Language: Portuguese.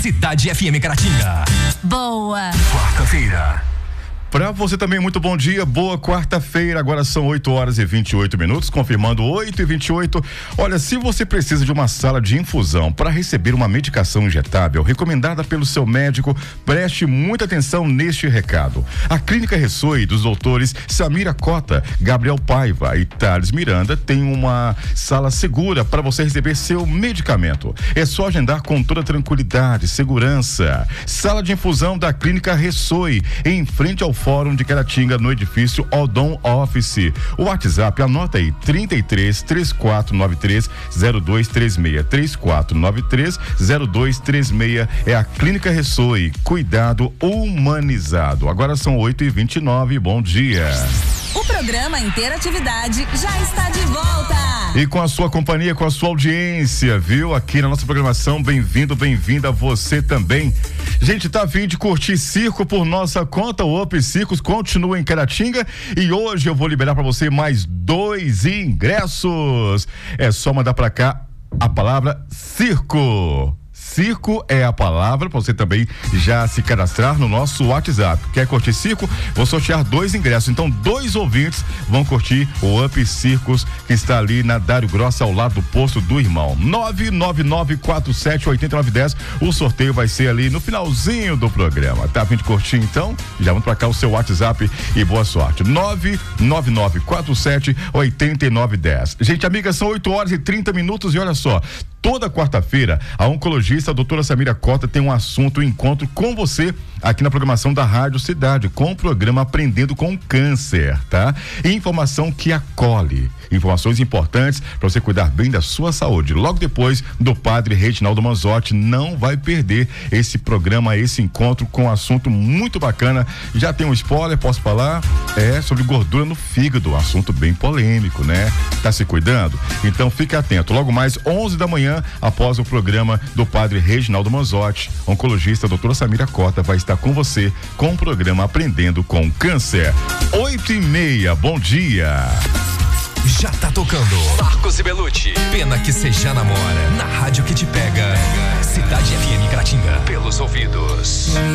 Cidade FM Caratinga. Boa. Quarta-feira. Para você também, muito bom dia, boa quarta-feira, agora são 8h28, confirmando 8h28. Olha, se você precisa de uma sala de infusão para receber uma medicação injetável recomendada pelo seu médico, preste muita atenção neste recado. A Clínica Ressoe dos doutores Samira Cota, Gabriel Paiva e Thales Miranda tem uma sala segura para você receber seu medicamento. É só agendar com toda tranquilidade, segurança. Sala de infusão da Clínica Ressoe, em frente ao Fórum de Caratinga, no edifício Odon Office. O WhatsApp, anota aí, 33 3493 0236, 3493 0236, é a Clínica Ressoe, cuidado humanizado. Agora são 8h29, bom dia. O programa Interatividade já está de volta. E com a sua companhia, com a sua audiência, viu? Aqui na nossa programação, bem-vindo, bem-vinda você também. Gente, tá a fim de curtir circo por nossa conta? O Up Circos continua em Caratinga e hoje eu vou liberar para você mais 2 ingressos. É só mandar para cá a palavra circo. Circo é a palavra para você também já se cadastrar no nosso WhatsApp. Quer curtir circo? Vou sortear 2 ingressos. Então, 2 ouvintes vão curtir o Up Circos, que está ali na Dário Grossa, ao lado do posto do Irmão. 999478910. O sorteio vai ser ali no finalzinho do programa. Tá a fim de curtir então? Já vamos para cá o seu WhatsApp e boa sorte. 999478910. Gente, amiga, são 8h30 e olha só. Toda quarta-feira, a oncologista a doutora Samira Cota tem um assunto, um encontro com você aqui na programação da Rádio Cidade, com o programa Aprendendo com Câncer, tá? Informação que acolhe, informações importantes para você cuidar bem da sua saúde. Logo depois do padre Reginaldo Manzotti, não vai perder esse programa, esse encontro com um assunto muito bacana. Já tem um spoiler, posso falar? É sobre gordura no fígado, um assunto bem polêmico, né? Tá se cuidando? Então fique atento. Logo mais 11 da manhã, após o programa do padre Reginaldo Manzotti, oncologista a doutora Samira Cota vai estar com você com o programa Aprendendo com Câncer. 8h30, bom dia. Já tá tocando Marcos e Belucci, Pena que Cê Já Namora, na rádio que te pega. Cidade FM Caratinga, pelos ouvidos.